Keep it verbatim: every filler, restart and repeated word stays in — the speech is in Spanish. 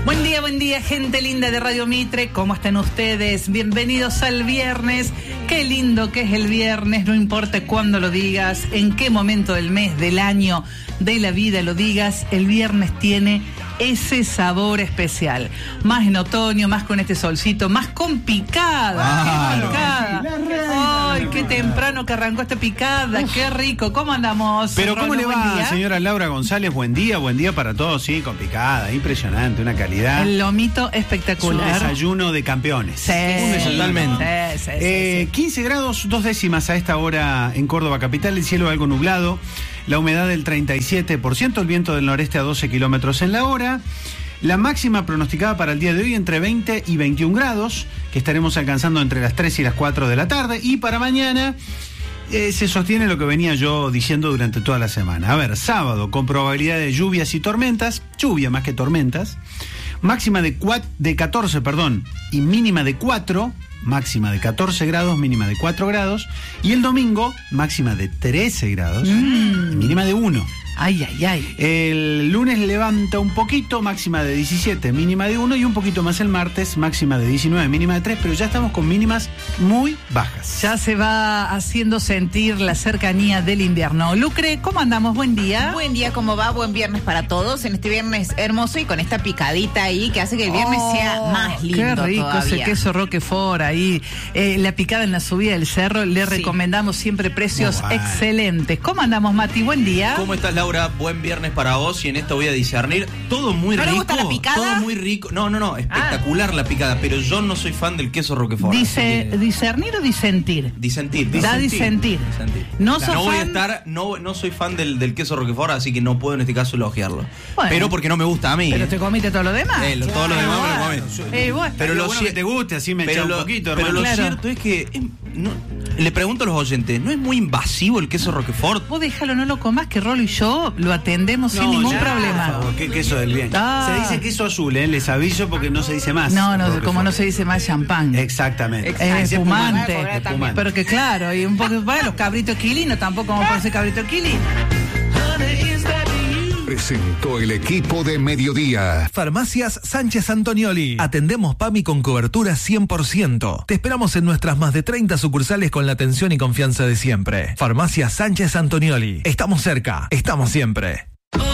Buen día, buen día, gente linda de Radio Mitre. ¿Cómo están ustedes? Bienvenidos al viernes. Qué lindo que es el viernes, no importa cuándo lo digas, en qué momento del mes, del año, de la vida lo digas, el viernes tiene ese sabor especial. Más en otoño, más con este solcito, más con picada. Ah, ¡Qué picada! ¡Ay, qué temprano que arrancó esta picada! Uf. ¡Qué rico! ¿Cómo andamos? Pero ¿cómo Rono, le va, señora Laura González? Buen día, buen día para todos, sí, con picada, impresionante, una calidad. El lomito espectacular. Es un desayuno de campeones. Sí, totalmente. Sí, sí, eh, sí, sí. quince grados, dos décimas a esta hora en Córdoba capital, el cielo algo nublado, la humedad del treinta y siete por ciento, el viento del noreste a doce kilómetros en la hora. La máxima pronosticada para el día de hoy entre veinte y veintiún grados, que estaremos alcanzando entre las tres y las cuatro de la tarde. Y para mañana eh, se sostiene lo que venía yo diciendo durante toda la semana. A ver, sábado con probabilidad de lluvias y tormentas, lluvia más que tormentas, máxima de, cuatro, de catorce, perdón, y mínima de cuatro, máxima de catorce grados, mínima de cuatro grados. Y el domingo, máxima de trece grados, mm. y mínima de uno. Ay, ay, ay. El lunes levanta un poquito, máxima de diecisiete, mínima de uno, y un poquito más el martes, máxima de diecinueve, mínima de tres, pero ya estamos con mínimas muy bajas. Ya se va haciendo sentir la cercanía del invierno. Lucre, ¿cómo andamos? Buen día. Buen día, ¿cómo va? Buen viernes para todos. En este viernes hermoso y con esta picadita ahí que hace que el viernes oh, sea más lindo. Qué rico todavía. Ese queso Roquefort ahí. Eh, la picada en la subida del cerro. Le sí. recomendamos siempre precios oh, excelentes. ¿Cómo andamos, Mati? Buen día. ¿Cómo estás, Laura? Buen viernes para vos, y en esto voy a discernir. Todo muy ¿No rico. ¿No te gusta la picada? Todo muy rico. No, no, no. Espectacular ah. la picada, pero yo no soy fan del queso Roquefort. Dice, que... ¿Discernir o disentir? Disentir. Da disentir. disentir. No, claro, no voy fan... a estar, no, no soy fan del, del queso Roquefort, así que no puedo en este caso elogiarlo. Bueno, pero porque no me gusta a mí. Pero eh. te comiste todo lo demás. Eh, lo, todo lo demás me lo comí. Eh, bueno, pero lo bueno que te guste, así me echa un poquito, Pero hermano. lo claro. cierto es que eh, no, le pregunto a los oyentes, ¿no es muy invasivo el queso Roquefort? Vos déjalo, no lo comas, que Rolo y yo lo atendemos no, sin ningún ya, problema. Por favor, ¿qué queso del bien? Ah. Se dice queso azul, ¿eh? Les aviso porque no se dice más. No, no, como no se dice más champán. Exactamente. Es espumante. espumante. Pero que claro, y un poco, bueno, los cabritos quilinos tampoco vamos a poner cabrito quilino. Presentó el equipo de Mediodía. Farmacias Sánchez Antonioli. Atendemos PAMI con cobertura cien por ciento. Te esperamos en nuestras más de treinta sucursales con la atención y confianza de siempre. Farmacias Sánchez Antonioli. Estamos cerca, estamos siempre.